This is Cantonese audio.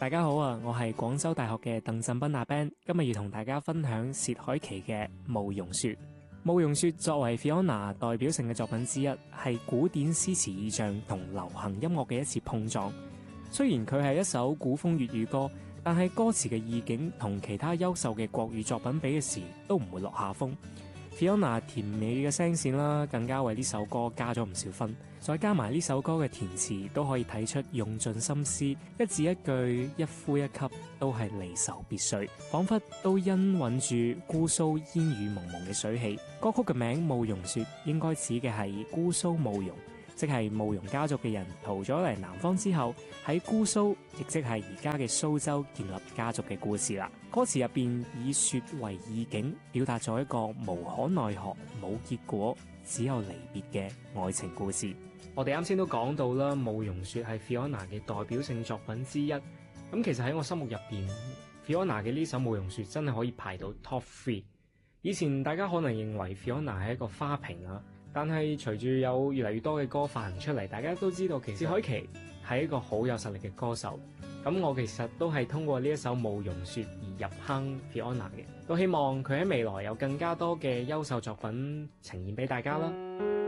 大家好啊，我係廣州大學嘅鄧振斌阿 Ben，今日要同大家分享薛凱琪嘅《慕容雪》。《慕容雪》作為 Fiona 代表性嘅作品之一，係古典詩詞意象同流行音樂嘅一次碰撞。雖然佢係一首古風粵語歌，但係歌詞嘅意境同其他優秀嘅國語作品比嘅時，都唔會落下風。Fiona 甜美嘅聲線啦，更加為呢首歌加咗唔少分。再加埋呢首歌嘅填詞，都可以睇出用盡心思，一字一句，一呼一吸，都係離愁別緒，仿佛都氤氲住姑蘇煙雨濛濛嘅水氣。歌曲嘅名《慕容雪》應該指嘅係姑蘇慕容，即係慕容家族嘅人逃咗嚟南方之後，喺姑蘇，亦即係而家嘅蘇州建立家族嘅故事啦。歌詞入邊以雪為意境，表達咗一個無可奈何、冇結果、只有離別嘅愛情故事。我哋啱先都講到啦，《慕容雪》係 Fiona 嘅代表性作品之一。咁其實喺我心目入邊，Fiona 嘅呢首《慕容雪》真係可以排到 Top 3。以前大家可能認為 Fiona 係一個花瓶啊，但係隨住有越嚟越多嘅歌發行出嚟，大家都知道其實薛凱琪係一個好有實力嘅歌手。咁我其實都係通過呢一首《慕容雪》而入坑 Fiona 嘅，都希望佢喺未來有更加多嘅優秀作品呈現俾大家啦。